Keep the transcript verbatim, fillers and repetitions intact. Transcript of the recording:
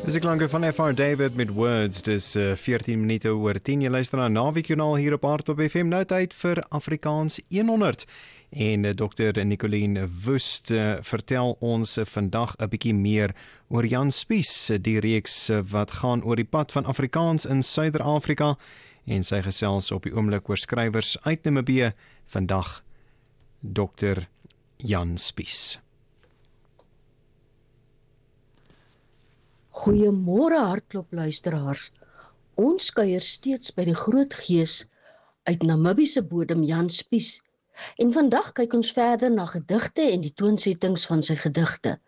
Dis die klanke van F R David met Words. Dis uh, veertien minute oor tien. Jy luister na Naweekjoernaal hier op Hardtop F M. Nou tyd vir Afrikaans honderd. En uh, dokter Nicoline Woest uh, vertel ons uh, vandag 'n bietjie meer oor Jan Spies, uh, die reeks uh, wat gaan oor die pad van Afrikaans in Suider-Afrika. En sy gesels op die oomblik oor skrywers uit Namibië. Vandag dokter Jan Spies. Goeiemôre Hartklop luisteraars. Ons kuier steeds by die groot gees uit Namibiese bodem Jan Spies. En vandag kyk ons verder na gedigte en die toonsettings van sy gedigte.